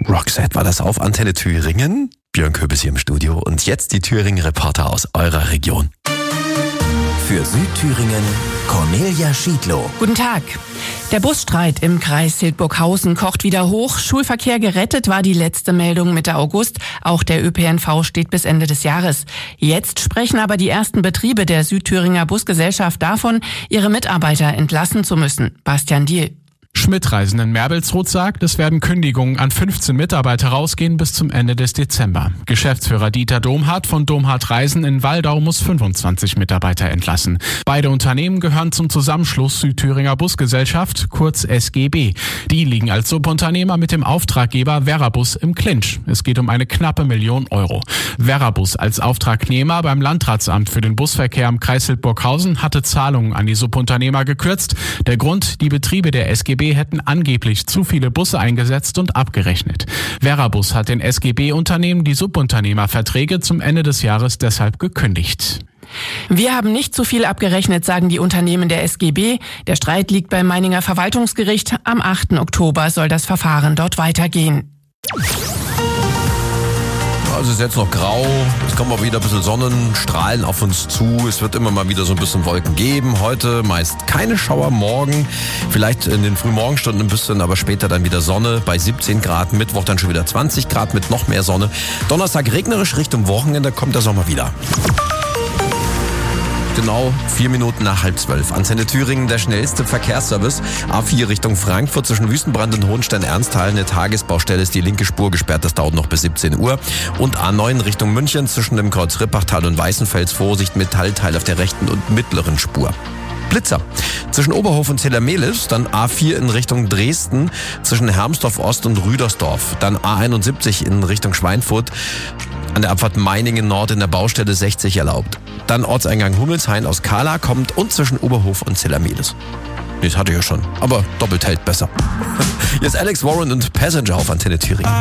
Roxette war das auf Antenne Thüringen. Björn Köbis hier im Studio und jetzt die Thüringen-Reporter aus eurer Region. Für Südthüringen Cornelia Schiedlow. Guten Tag. Der Busstreit im Kreis Hildburghausen kocht wieder hoch. Schulverkehr gerettet war die letzte Meldung Mitte August. Auch der ÖPNV steht bis Ende des Jahres. Jetzt sprechen aber die ersten Betriebe der Südthüringer Busgesellschaft davon, ihre Mitarbeiter entlassen zu müssen. Bastian Diehl. Schmidt-Reisen in Merbelsroth sagt, es werden Kündigungen an 15 Mitarbeiter rausgehen bis zum Ende des Dezember. Geschäftsführer Dieter Domhardt von Domhardt Reisen in Waldau muss 25 Mitarbeiter entlassen. Beide Unternehmen gehören zum Zusammenschluss Südthüringer Busgesellschaft, kurz SGB. Die liegen als Subunternehmer mit dem Auftraggeber Verabus im Clinch. Es geht um eine knappe Million Euro. Verabus als Auftragnehmer beim Landratsamt für den Busverkehr im Kreis Hildburghausen hatte Zahlungen an die Subunternehmer gekürzt. Der Grund, die Betriebe der SGB hätten angeblich zu viele Busse eingesetzt und abgerechnet. Verabus hat den SGB-Unternehmen die Subunternehmerverträge zum Ende des Jahres deshalb gekündigt. Wir haben nicht zu viel abgerechnet, sagen die Unternehmen der SGB. Der Streit liegt beim Meininger Verwaltungsgericht. Am 8. Oktober soll das Verfahren dort weitergehen. Also es ist jetzt noch grau, es kommen auch wieder ein bisschen Sonnenstrahlen auf uns zu, es wird immer mal wieder so ein bisschen Wolken geben. Heute meist keine Schauer, morgen vielleicht in den Frühmorgenstunden ein bisschen, aber später dann wieder Sonne bei 17 Grad, Mittwoch dann schon wieder 20 Grad mit noch mehr Sonne. Donnerstag regnerisch, Richtung Wochenende kommt der Sommer wieder. Genau 4 Minuten nach 11:30. Antenne Thüringen, der schnellste Verkehrsservice. A4 Richtung Frankfurt zwischen Wüstenbrand und Hohenstein-Ernsthal. Eine Tagesbaustelle ist die linke Spur gesperrt. Das dauert noch bis 17 Uhr. Und A9 Richtung München zwischen dem Kreuz Rippachtal und Weißenfels. Vorsicht, Metallteil auf der rechten und mittleren Spur. Blitzer. Zwischen Oberhof und Zellermehlis, dann A4 in Richtung Dresden, zwischen Hermsdorf Ost und Rüdersdorf. Dann A71 in Richtung Schweinfurt, an der Abfahrt Meiningen Nord in der Baustelle 60 erlaubt. Dann Ortseingang Hummelshain aus Kahla kommt und zwischen Oberhof und Zellermehlis. Das hatte ich ja schon, aber doppelt hält besser. Jetzt Alex Warren und Passenger auf Antenne Thüringen.